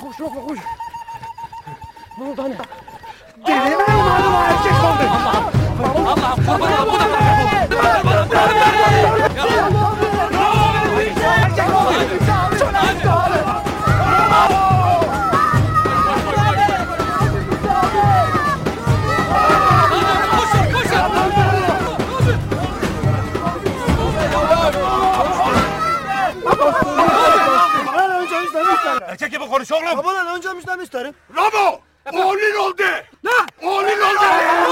Koş yok koş. Ne oldu hani? Delirme umarım erkek sandı. Allah'ım kurban ol. Erkek gibi konuş oğlum. Babadan önce müjdemişlerim. Bravo! Oğlun oldu. Ne? Oğlun oldu.